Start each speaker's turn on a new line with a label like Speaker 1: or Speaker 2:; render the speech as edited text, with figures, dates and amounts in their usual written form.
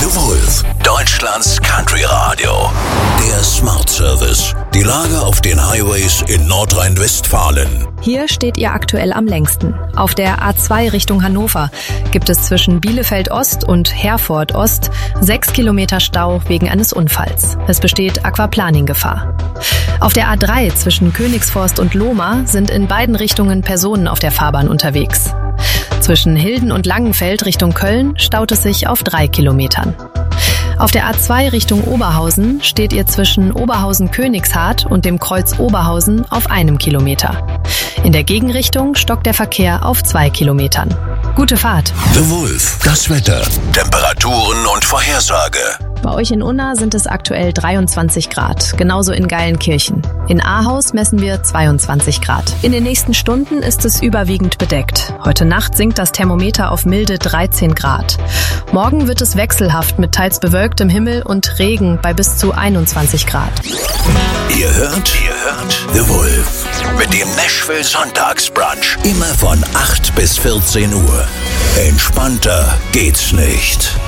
Speaker 1: The Wolf, Deutschlands Country Radio. Der Smart Service. Die Lage auf den Highways in Nordrhein-Westfalen.
Speaker 2: Hier steht ihr aktuell am längsten. Auf der A2 Richtung Hannover gibt es zwischen Bielefeld Ost und Herford Ost 6 Kilometer Stau wegen eines Unfalls. Es besteht Aquaplaning-Gefahr. Auf der A3 zwischen Königsforst und Lohmar sind in beiden Richtungen Personen auf der Fahrbahn unterwegs. Zwischen Hilden und Langenfeld Richtung Köln staut es sich auf 3 Kilometern. Auf der A2 Richtung Oberhausen steht ihr zwischen Oberhausen-Königshardt und dem Kreuz Oberhausen auf 1 Kilometer. In der Gegenrichtung stockt der Verkehr auf 2 Kilometern. Gute Fahrt.
Speaker 1: The Wolf, das Wetter, Temperaturen und Vorhersage.
Speaker 2: Bei euch in Unna sind es aktuell 23 Grad, genauso in Geilenkirchen. In Ahaus messen wir 22 Grad. In den nächsten Stunden ist es überwiegend bedeckt. Heute Nacht sinkt das Thermometer auf milde 13 Grad. Morgen wird es wechselhaft mit teils bewölktem Himmel und Regen bei bis zu 21 Grad.
Speaker 1: Ihr hört The Wolf mit dem Nashville Sonntagsbrunch. Immer von 8 bis 14 Uhr. Entspannter geht's nicht.